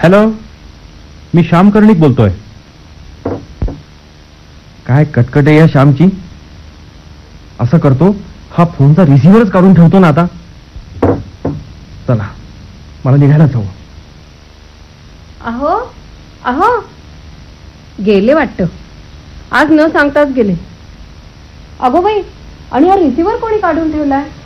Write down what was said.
Hello, मी श्याम कर्णिक बोलतोय. काय कटकट आहे या श्यामची. असं करतो, हा फोनचा रिसिव्हरच काढून ठेवतो ना आता. चला, मला निघायलाच हवं. अहो अहो, गेले वाटतं. आज न सांगताच गेले. अगो बाई, आणि हा रिसिव्हर कोणी काढून ठेवलाय?